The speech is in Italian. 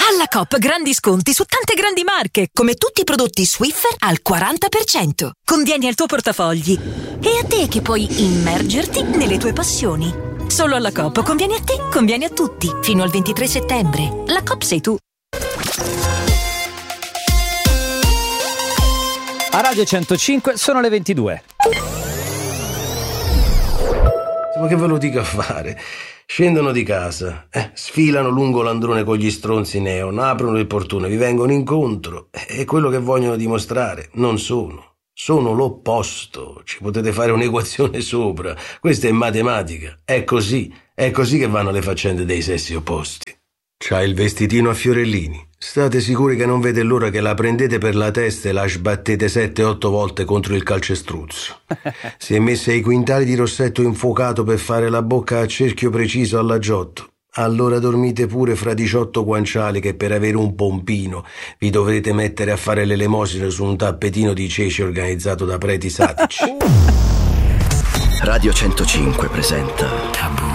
Alla Coop grandi sconti su tante grandi marche, come tutti i prodotti Swiffer al 40%. Convieni al tuo portafogli e a te che puoi immergerti nelle tue passioni. Solo alla Coop conviene a te, conviene a tutti. Fino al 23 settembre. La Coop sei tu. A Radio 105 sono le 22. Ma che ve lo dico a fare? Scendono di casa, sfilano lungo l'androne con gli stronzi neon, aprono il portone, vi vengono incontro. È quello che vogliono dimostrare. Non sono l'opposto. Ci potete fare un'equazione sopra. Questa è matematica. È così che vanno le faccende dei sessi opposti. C'ha il vestitino a fiorellini. State sicuri che non vede l'ora che la prendete per la testa e la sbattete 7-8 volte contro il calcestruzzo. Si è messa ai quintali di rossetto infuocato per fare la bocca a cerchio preciso alla Giotto. Allora dormite pure fra 18 guanciali che per avere un pompino vi dovrete mettere a fare l'elemosina su un tappetino di ceci organizzato da preti satici. Radio 105 presenta Tabù.